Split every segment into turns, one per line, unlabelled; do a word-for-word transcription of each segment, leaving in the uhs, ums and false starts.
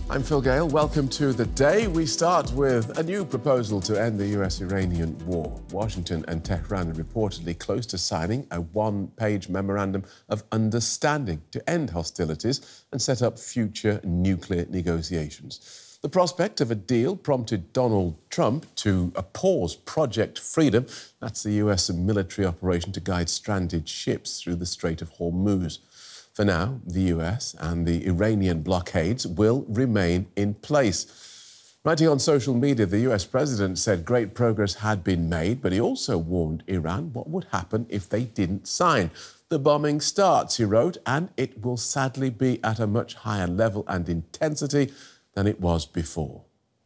I'm Phil Gale. Welcome to The Day. We start with a new proposal to end the U S-Iranian war. Washington and Tehran are reportedly close to signing a one-page memorandum of understanding to end hostilities and set up future nuclear negotiations. The prospect of a deal prompted Donald Trump to pause Project Freedom. That's the U S military operation to guide stranded ships through the Strait of Hormuz. For now, the U S and the Iranian blockades will remain in place. Writing on social media, the U S president said great progress had been made, but he also warned Iran what would happen if they didn't sign. The bombing starts, he wrote, and it will sadly be at a much higher level and intensity than it was before.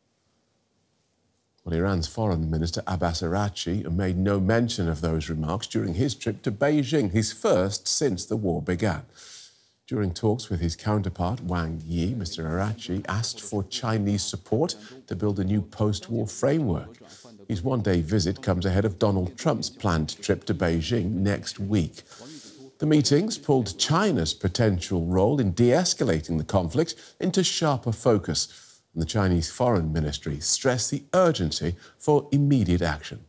Well, Iran's Foreign Minister Abbas Araghchi made no mention of those remarks during his trip to Beijing, his first since the war began. During talks with his counterpart, Wang Yi, Mister Araghchi asked for Chinese support to build a new post-war framework. His one-day visit comes ahead of Donald Trump's planned trip to Beijing next week. The meetings pulled China's potential role in de-escalating the conflict into sharper focus, and the Chinese Foreign Ministry stressed the urgency for immediate action.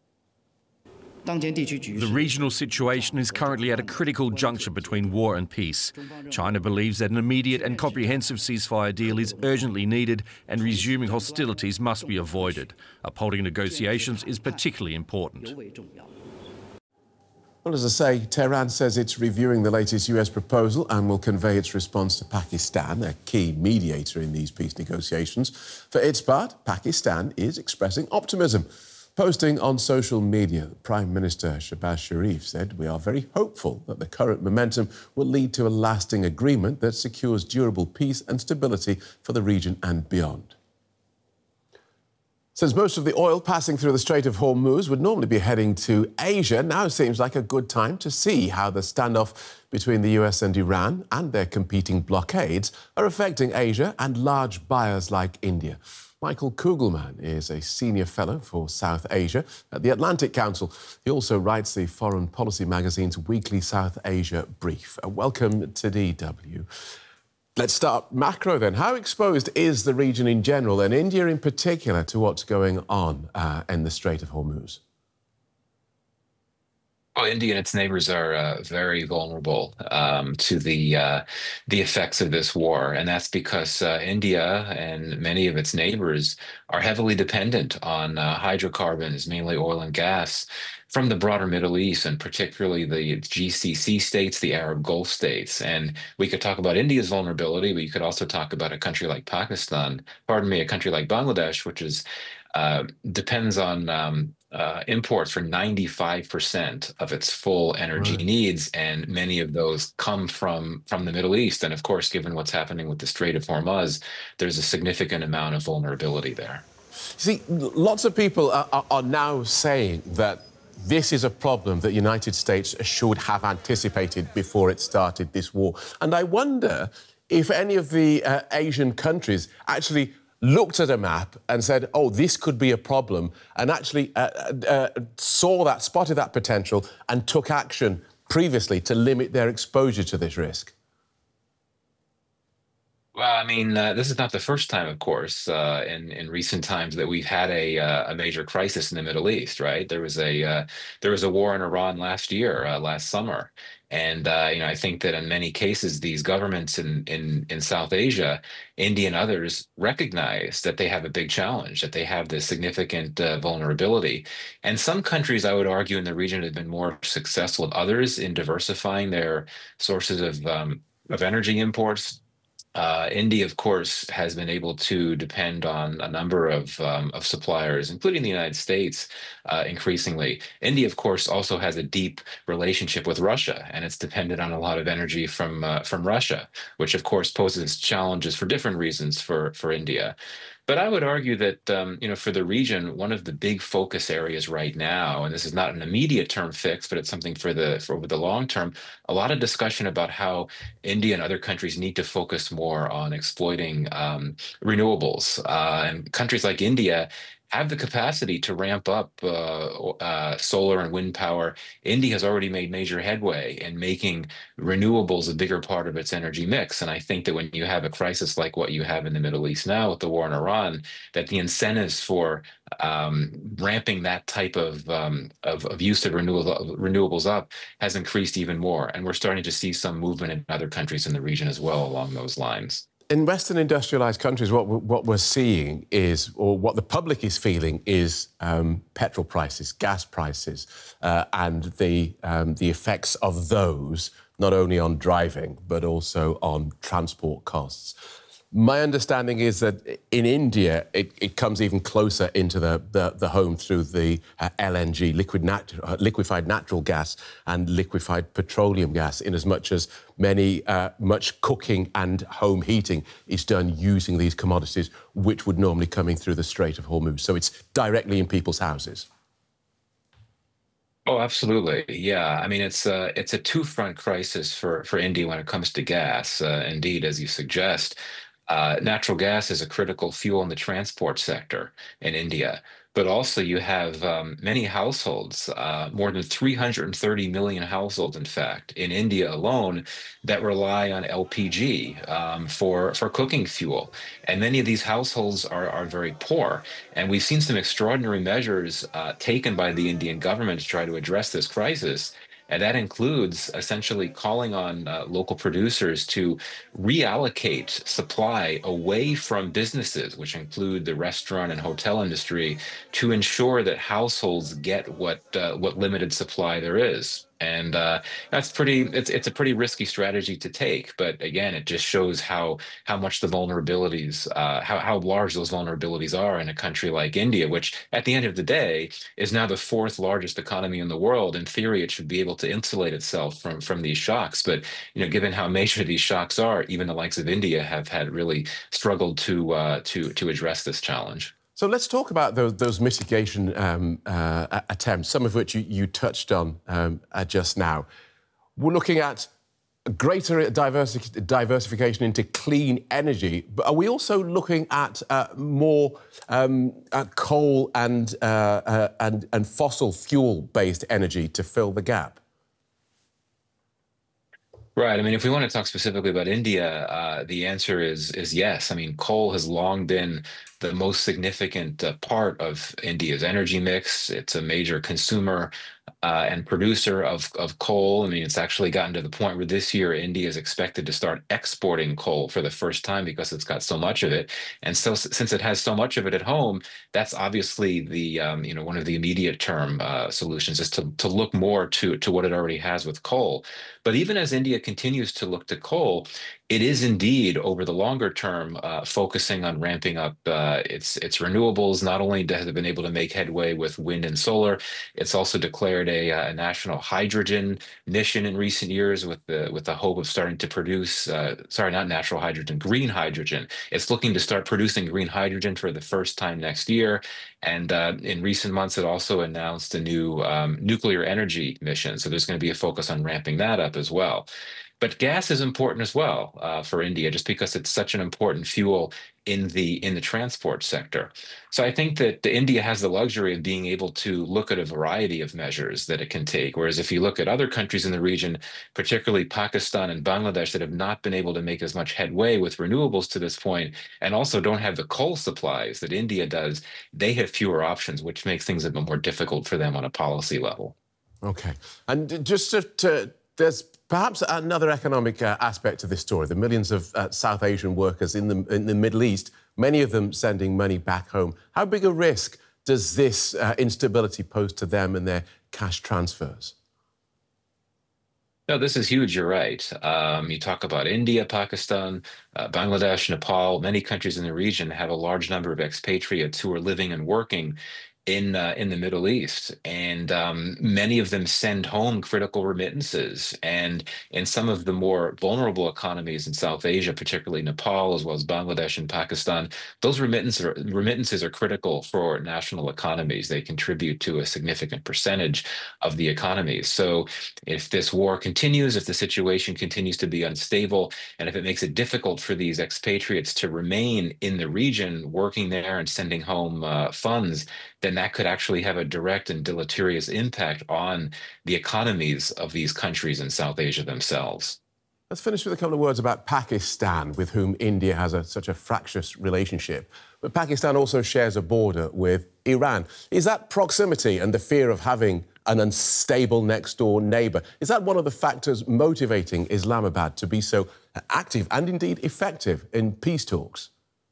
The regional situation is currently at a critical juncture between war and peace. China believes that an immediate and comprehensive ceasefire deal is urgently needed and resuming hostilities must be avoided. Upholding negotiations is particularly important.
Well, as I say, Tehran says it's reviewing the latest U S proposal and will convey its response to Pakistan, a key mediator in these peace negotiations. For its part, Pakistan is expressing optimism. Posting on social media, Prime Minister Shehbaz Sharif said, "We are very hopeful that the current momentum will lead to a lasting agreement that secures durable peace and stability for the region and beyond." Since most of the oil passing through the Strait of Hormuz would normally be heading to Asia, now seems like a good time to see how the standoff between the U S and Iran and their competing blockades are affecting Asia and large buyers like India. Michael Kugelman is a senior fellow for South Asia at the Atlantic Council. He also writes the Foreign Policy magazine's weekly South Asia brief. Uh, welcome to D W. Let's start macro then. How exposed is the region in general and India in particular to what's going on uh, in the Strait of Hormuz?
Well, India and its neighbors are uh, very vulnerable um, to the uh, the effects of this war, and that's because uh, India and many of its neighbors are heavily dependent on uh, hydrocarbons, mainly oil and gas, from the broader Middle East, and particularly the G C C states, the Arab Gulf states. And we could talk about India's vulnerability, but you could also talk about a country like Pakistan, pardon me, a country like Bangladesh, which is uh, depends on um, uh, imports for ninety-five percent of its full energy
Right.
needs, and many of those come from from the Middle East. And of course, given what's happening with the Strait of Hormuz, there's a significant amount of vulnerability there.
See, lots of people are, are, are now saying that this is a problem that United States should have anticipated before it started this war. And I wonder if any of the uh, Asian countries actually looked at a map and said, oh, this could be a problem, and actually uh, uh, saw that, spotted that potential and took action previously to limit their exposure to this risk.
Well, I mean, uh, this is not the first time, of course, uh, in in recent times that we've had a uh, a major crisis in the Middle East, right? There was a uh, there was a war in Iran last year, uh, last summer, and uh, you know, I think that in many cases, these governments in in in South Asia, India and others, recognize that they have a big challenge, that they have this significant uh, vulnerability, and some countries, I would argue, in the region have been more successful than others in diversifying their sources of um, of energy imports. Uh, India, of course, has been able to depend on a number of um, of suppliers, including the United States, uh, increasingly. India, of course, also has a deep relationship with Russia, and it's dependent on a lot of energy from uh, from Russia, which, of course, poses challenges for different reasons for for India. But I would argue that, um, you know, for the region, one of the big focus areas right now, and this is not an immediate term fix, but it's something for the for over the long term, a lot of discussion about how India and other countries need to focus more on exploiting um, renewables. Uh, and countries like India have the capacity to ramp up uh, uh, solar and wind power. India has already made major headway in making renewables a bigger part of its energy mix. And I think that when you have a crisis like what you have in the Middle East now with the war in Iran, that the incentives for um, ramping that type of, um, of, of use of renewable, renewables up has increased even more. And we're starting to see some movement in other countries in the region as well along those lines.
In Western industrialized countries, what, what we're seeing is, or what the public is feeling, is um, petrol prices, gas prices, uh, and the, um, the effects of those, not only on driving, but also on transport costs. My understanding is that in India, it, it comes even closer into the, the, the home through the uh, L N G, liquid nat uh, liquefied natural gas and liquefied petroleum gas, in as much as many, uh, much cooking and home heating is done using these commodities, which would normally come in through the Strait of Hormuz. So it's directly in people's houses.
Oh, absolutely. Yeah. I mean, it's a it's a two-front crisis for for India when it comes to gas. Uh, indeed, as you suggest, uh, natural gas is a critical fuel in the transport sector in India. But also, you have um, many households, uh, more than three hundred thirty million households, in fact, in India alone, that rely on L P G um, for for cooking fuel. And many of these households are are very poor. And we've seen some extraordinary measures uh, taken by the Indian government to try to address this crisis. And that includes essentially calling on uh, local producers to reallocate supply away from businesses, which include the restaurant and hotel industry, to ensure that households get what uh, what limited supply there is. And uh, that's pretty. It's it's a pretty risky strategy to take. But again, it just shows how how much the vulnerabilities, uh, how how large those vulnerabilities are in a country like India, which at the end of the day is now the fourth largest economy in the world. In theory, it should be able to insulate itself from from these shocks. But you know, given how major these shocks are, even the likes of India have had really struggled to uh, to to address this challenge.
So let's talk about those, those mitigation um, uh, attempts, some of which you, you touched on um, uh, just now. We're looking at greater diversi diversification into clean energy, but are we also looking at uh, more um, uh, coal and, uh, uh, and, and fossil fuel-based energy to fill the gap?
Right. I mean, if we want to talk specifically about India, uh, the answer is is yes. I mean, coal has long been the most significant uh, part of India's energy mix. It's a major consumer uh, and producer of, of coal. I mean, it's actually gotten to the point where this year India is expected to start exporting coal for the first time because it's got so much of it. And so since it has so much of it at home, that's obviously the, um, you know, one of the immediate term uh, solutions is to, to look more to, to what it already has with coal. But even as India continues to look to coal, it is indeed over the longer term uh, focusing on ramping up uh, its its renewables. Not only has it been able to make headway with wind and solar, it's also declared a, a national hydrogen mission in recent years with the with the hope of starting to produce. Uh, sorry, not natural hydrogen, green hydrogen. It's looking to start producing green hydrogen for the first time next year. And uh, in recent months, it also announced a new um, nuclear energy mission. So there's going to be a focus on ramping that up as well. But gas is important as well uh, for India, just because it's such an important fuel in the in the transport sector. So I think that the India has the luxury of being able to look at a variety of measures that it can take. Whereas if you look at other countries in the region, particularly Pakistan and Bangladesh, that have not been able to make as much headway with renewables to this point, and also don't have the coal supplies that India does, they have fewer options, which makes things a bit more difficult for them on a policy level.
OK. And just to, to there's perhaps another economic uh, aspect to this story. The millions of uh, South Asian workers in the, in the Middle East, many of them sending money back home. How big a risk does this uh, instability pose to them and their cash transfers?
No, this is huge. You're right. Um, you talk about India, Pakistan, uh, Bangladesh, Nepal. Many countries in the region have a large number of expatriates who are living and working in uh, in the Middle East, and um, many of them send home critical remittances. And in some of the more vulnerable economies in South Asia, particularly Nepal, as well as Bangladesh and Pakistan, those remittances are, remittances are critical for national economies. They contribute to a significant percentage of the economies. So if this war continues, if the situation continues to be unstable, and if it makes it difficult for these expatriates to remain in the region, working there and sending home uh, funds, then that could actually have a direct and deleterious impact on the economies of these countries in South Asia themselves.
Let's finish with a couple of words about Pakistan, with whom India has a, such a fractious relationship. But Pakistan also shares a border with Iran. Is that proximity and the fear of having an unstable next-door neighbour, is that one of the factors motivating Islamabad to be so active and indeed effective in peace talks?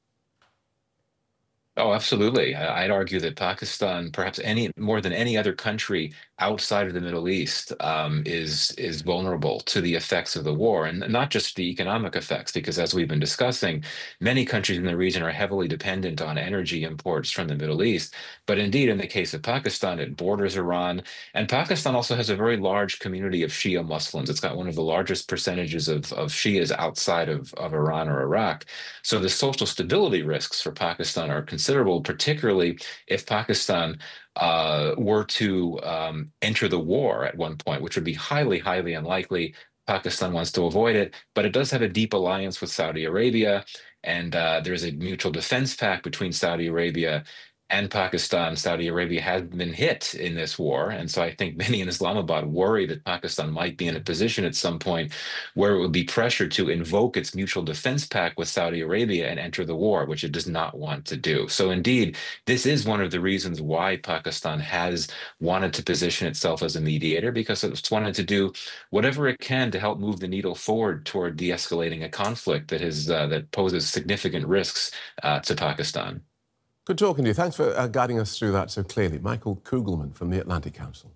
Oh, absolutely. I'd argue that Pakistan, perhaps any more than any other country outside of the Middle East, um, is is vulnerable to the effects of the war, and not just the economic effects, because as we've been discussing, many countries in the region are heavily dependent on energy imports from the Middle East. But indeed, in the case of Pakistan, it borders Iran, and Pakistan also has a very large community of Shia Muslims. It's got one of the largest percentages of, of Shias outside of, of Iran or Iraq. So the social stability risks for Pakistan are considerable. Considerable, particularly if Pakistan uh, were to um, enter the war at one point, which would be highly, highly unlikely. Pakistan wants to avoid it, but it does have a deep alliance with Saudi Arabia, and uh, there's a mutual defense pact between Saudi Arabia and Pakistan. Saudi Arabia has been hit in this war, and so I think many in Islamabad worry that Pakistan might be in a position at some point where it would be pressured to invoke its mutual defense pact with Saudi Arabia and enter the war, which it does not want to do. So indeed, this is one of the reasons why Pakistan has wanted to position itself as a mediator, because it's wanted to do whatever it can to help move the needle forward toward de-escalating a conflict that has uh, that poses significant risks uh, to Pakistan.
Good talking to you. Thanks for uh, guiding us through that so clearly. Michael Kugelman from the Atlantic Council.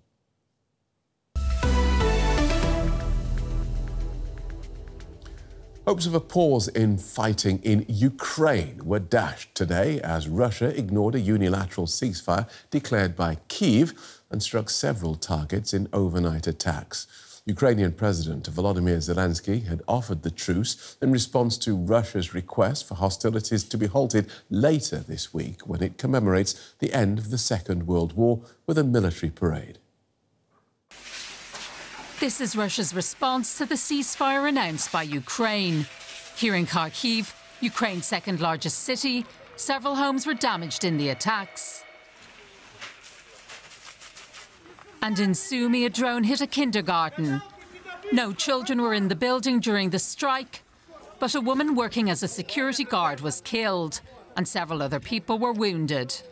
Hopes of a pause in fighting in Ukraine were dashed today as Russia ignored a unilateral ceasefire declared by Kyiv and struck several targets in overnight attacks. Ukrainian President Volodymyr Zelensky had offered the truce in response to Russia's request for hostilities to be halted later this week when it commemorates the end of the Second World War with a military parade.
This is Russia's response to the ceasefire announced by Ukraine. Here in Kharkiv, Ukraine's second largest city, several homes were damaged in the attacks. And in Sumy, a drone hit a kindergarten. No children were in the building during the strike, but a woman working as a security guard was killed, and several other people were wounded.